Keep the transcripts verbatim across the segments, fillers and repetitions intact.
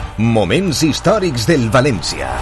Moments històrics del València.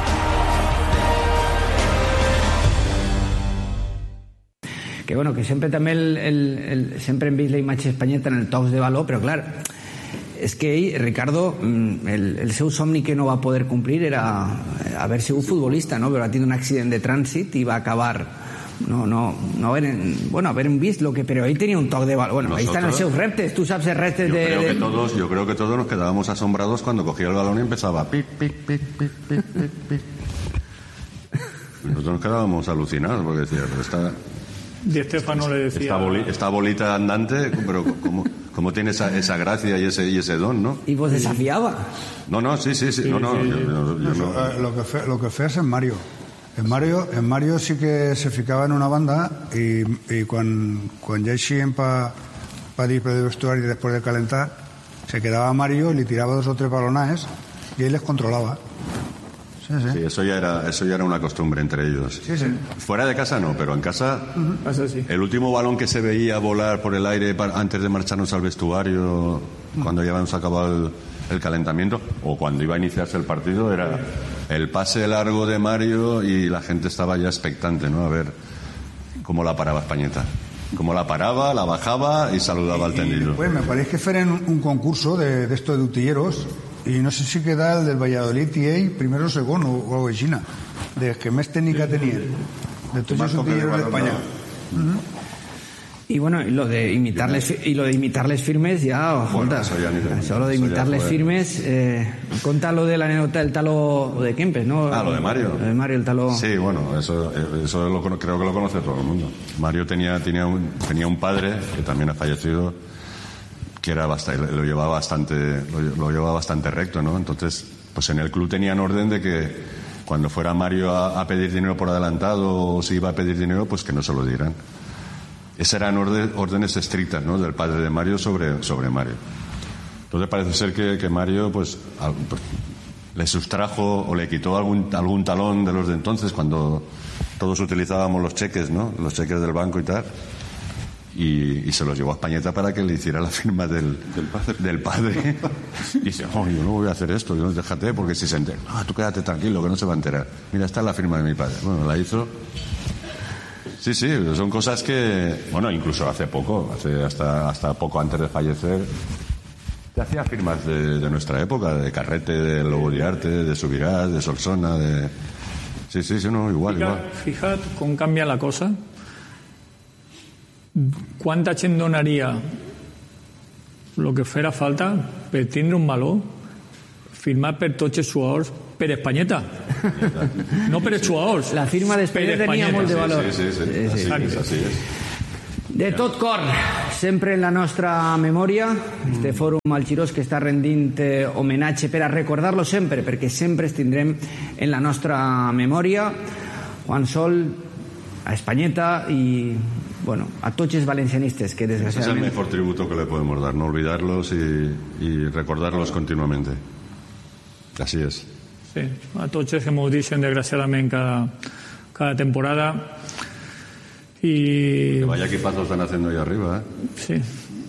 Que bueno, que sempre també el, el, el, sempre hem vist la imatge d'Espanyeta en el tocs de valor, però clar, és que ell, Ricardo, el, el seu somni que no va poder complir era haver sigut futbolista, no? Però va tenir un accident de trànsit i va acabar no, no, no haver, bueno, haver vist lo que, però ell tenia un toc de valor. Bueno, ahí están els seus reptes, tú sabes els reptes yo de... Creo que todos, yo creo que todos nos quedábamos asombrados cuando cogía el balón y empezaba pic, pic, pic, pic, pic, pic, pic. Nosotros nos quedábamos alucinados porque decía, pero esta... Di Stéfano le decía... Esta, boli, esta bolita andante, pero como, como tiene esa, esa gracia y ese, y ese don, ¿no? Y vos desafiaba. No, no, sí, sí, sí. sí no, no, sí, yo, yo, yo no. Lo que fe, lo que fes en Mario. En Mario, en Mario sí que se ficava en una banda i, i quan, quan ja eixien pa, pa dir per el vestuari després de calentar, se quedava Mario y le tiraba dos o tres balonajes y él les controlaba. Sí, sí. Sí, eso ya era, eso ya era una costumbre entre ellos. Sí, sí. Fuera de casa no, pero en casa, uh-huh. Eso sí. El último balón que se veía volar por el aire para, antes de marcharnos al vestuario, uh-huh. Cuando ya habíamos acabado el, el calentamiento o cuando iba a iniciarse el partido, era el pase largo de Mario y la gente estaba ya expectante, ¿no? A ver cómo la paraba Españeta. Cómo la paraba, la bajaba y saludaba al tendido. Pues me parece que fuera un, un concurso de, de estos de utilleros. I no sé si queda el del Valladolid i ell primero o segon o algo així, de que més tècnica tenien de tots els utilleros d'Espanya. Y bueno, y lo de imitar les, y lo de imitar les firmes ya, bueno, eso, ya ni de, eso lo de imitar les firmes, eh, conta lo de la anécdota del talo de Kempes, ¿no? Ah, lo de Mario. Lo de Mario, el talo. Sí, bueno, eso, eso lo, creo que lo conoce todo el mundo. Mario tenía, tenía, un, tenía un padre que también ha fallecido, que era bastante, lo llevaba bastante, lo, lo llevaba bastante recto, ¿no? Entonces, pues en el club tenían orden de que cuando fuera Mario a, a pedir dinero por adelantado o si iba a pedir dinero, pues que no se lo dieran. Esas eran orden, órdenes estrictas, ¿no? Del padre de Mario sobre, sobre Mario. Entonces parece ser que, que Mario, pues, al, pues, le sustrajo o le quitó algún, algún talón de los de entonces, cuando todos utilizábamos los cheques, ¿no? Los cheques del banco y tal. Y, y se los llevó a Españeta para que le hiciera la firma del, del padre. Del padre. Y dice, oh, yo no voy a hacer esto, yo no, déjate, porque si se entera, ah, tú quédate tranquilo, que no se va a enterar. Mira, esta es la firma de mi padre. Bueno, la hizo. Sí, sí, son cosas que, bueno, incluso hace poco, hace hasta, hasta poco antes de fallecer, te hacía firmas de, de nuestra época, de Carrete, de Lobo de Arte, de Subirás, de Solsona, de... Sí, sí, sí, no, igual, Fica, igual. Fíjate com canvia la cosa. Quanta gent donaria el que fera falta per tindre un valor firmat per tots els jugadors per Españeta, no per els jugadors. La firma d'Españeta tenia molt de valor. Sí, sí, sí, sí, sí, sí, sí, así es. De tot cor, sempre en la nostra memòria, este fòrum al Xirós que està rendint homenatge per a recordar-lo sempre, perquè sempre es tindrem en la nostra memòria Juan Sol, a Españeta y bueno, a tots els valencianistes que desgraciadamente... Ese es el mejor tributo que le podemos dar, no olvidarlos y, y recordarlos continuamente. Así es. Sí, a tots els que m'ho dicen desgraciadament cada, cada temporada. Y... Que vaya equipazos están haciendo ahí arriba, ¿eh? Sí.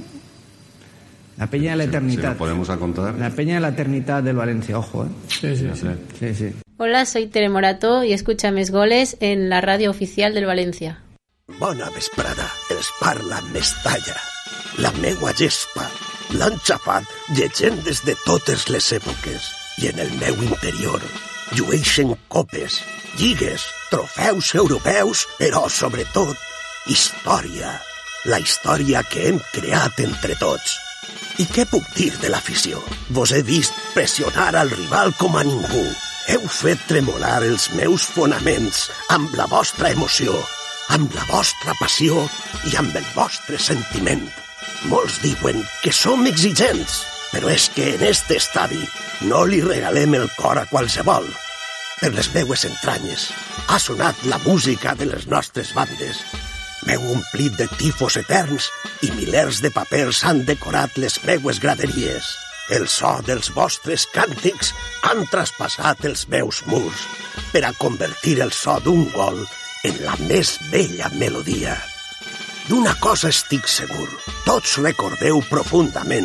La peña de la eternidad. Si, si lo podemos a contar. La peña de la eternidad del Valencia, ojo, ¿eh? Sí, sí, sí. sí, sí. Hola, soy Tere Morato y escucha Més Goles en la radio oficial del Valencia. Bona vesprada, els parla Mestalla. La meua gespa l'han xafat llegendes de totes les èpoques i en el meu interior llueixen copes, lligues, trofeus europeus, però sobretot història. La història que hem creat entre tots. I què puc dir de l'afició? Vos he vist pressionar al rival com a ningú. Heu fet tremolar els meus fonaments amb la vostra emoció, amb la vostra passió i amb el vostre sentiment. Molts diuen que som exigents, però és que en este estadi no li regalem el cor a qualsevol. Per les meues entranyes ha sonat la música de les nostres bandes. M'heu omplit de tifos eterns i milers de papers han decorat les meues graderies. El so dels vostres càntics han traspassat els meus murs per a convertir el so d'un gol en la més bella melodia. D'una cosa estic segur, tots recordeu profundament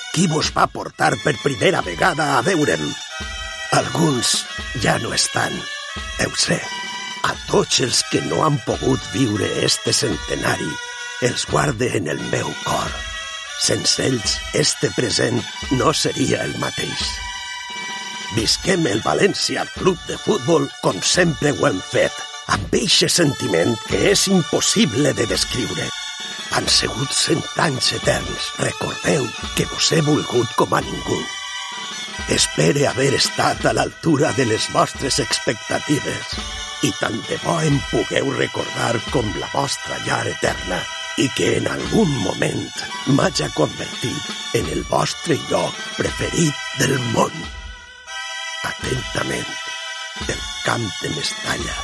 qui vos va portar per primera vegada a veure'm. Alguns ja no estan, ho sé. A tots els que no han pogut viure este centenari, els guarde en el meu cor. Sense ells, este present no seria el mateix. Visquem el València Club de Futbol com sempre ho hem fet, amb eixe sentiment que és impossible de descriure. Han sigut cent anys eterns. Recordeu que vos he volgut com a ningú. Espere haver estat a l'altura de les vostres expectatives i tant de bo em pugueu recordar com la vostra llar eterna i que en algun moment m'haja convertit en el vostre lloc preferit del món. Atentament, del Camp de Mestalla.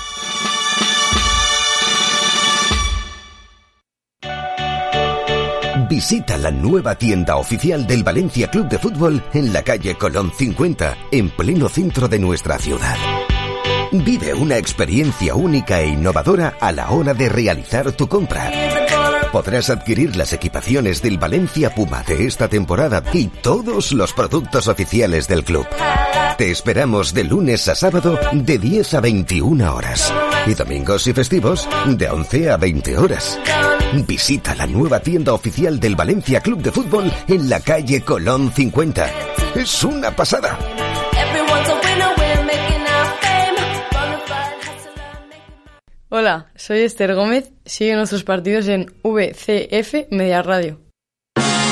Visita la nueva tienda oficial del Valencia Club de Fútbol en la calle Colón cincuenta, en pleno centro de nuestra ciudad. Vive una experiencia única e innovadora a la hora de realizar tu compra. Podrás adquirir las equipaciones del Valencia Puma de esta temporada y todos los productos oficiales del club. Te esperamos de lunes a sábado de diez a veintiuna horas y domingos y festivos de once a veinte horas. Visita la nueva tienda oficial del Valencia Club de Fútbol en la calle Colón cincuenta. ¡Es una pasada! Hola, soy Esther Gómez. Sigue nuestros partidos en V C F Media Radio.